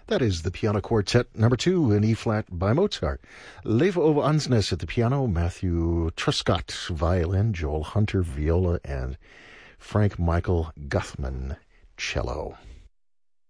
That is the Piano Quartet number 2 in E-flat by Mozart. Leif Ove Ansnes at the piano, Matthew Truscott violin, Joel Hunter viola, and Frank Michael Guthman cello.